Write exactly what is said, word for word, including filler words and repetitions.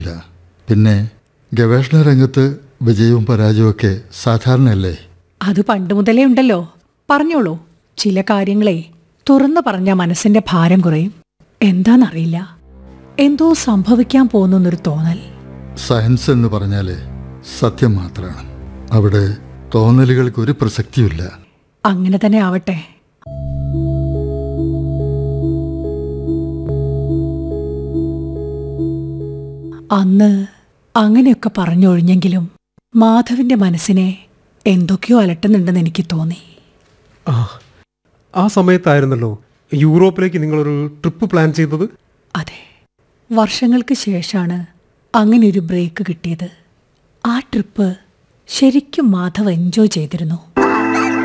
ഇല്ല. പിന്നെ ഗവേഷണ രംഗത്ത് വിജയവും പരാജയമൊക്കെ സാധാരണയല്ലേ? അത് പണ്ട് മുതലേ ഉണ്ടല്ലോ. പറഞ്ഞോളൂ. ചില കാര്യങ്ങളെ തുറന്നു പറഞ്ഞ മനസ്സിന്റെ ഭാരം കുറയും. എന്താന്നറിയില്ല, എന്തോ സംഭവിക്കാൻ പോകുന്നൊരു തോന്നൽ. സയൻസ് എന്ന് പറഞ്ഞാൽ സത്യം മാത്രമാണ്. അവിടെ തോന്നലുകൾക്ക് ഒരു പ്രസക്തിയുമില്ല. അങ്ങനെ തന്നെ ആവട്ടെ. അന്ന് അങ്ങനെയൊക്കെ പറഞ്ഞൊഴിഞ്ഞെങ്കിലും മാധവിന്റെ മനസ്സിനെ എന്തൊക്കെയോ അലട്ടുന്നുണ്ടെന്ന് എനിക്ക് തോന്നി. ആ ആ സമയത്തായിരുന്നല്ലോ യൂറോപ്പിലേക്ക് നിങ്ങളൊരു ട്രിപ്പ് പ്ലാൻ ചെയ്തത്. അതെ, വർഷങ്ങൾക്ക് ശേഷമാണ് അങ്ങനെയൊരു ബ്രേക്ക് കിട്ടിയത്. ആ ട്രിപ്പ് ശരിക്കും മാധവ് എൻജോയ് ചെയ്തിരുന്നു.